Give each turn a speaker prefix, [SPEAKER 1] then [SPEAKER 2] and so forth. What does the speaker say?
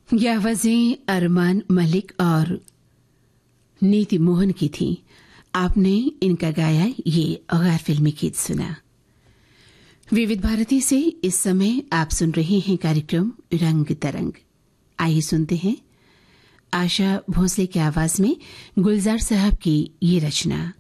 [SPEAKER 1] ये आवाजें अरमान मलिक और नीति मोहन की थीं। आपने इनका गाया ये गैर फिल्मी गीत सुना। विविध भारती से इस समय आप सुन रहे हैं कार्यक्रम रंग तरंग। आइए सुनते हैं आशा भोसले की आवाज में गुलजार साहब की ये रचना।